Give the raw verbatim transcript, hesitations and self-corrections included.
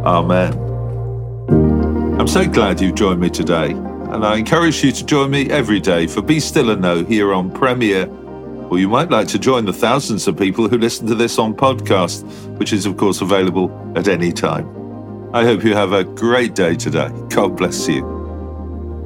Amen. I'm so glad you've joined me today, and I encourage you to join me every day for Be Still and Know here on Premier, or you might like to join the thousands of people who listen to this on podcast, which is of course available at any time. I hope you have a great day today. God bless you.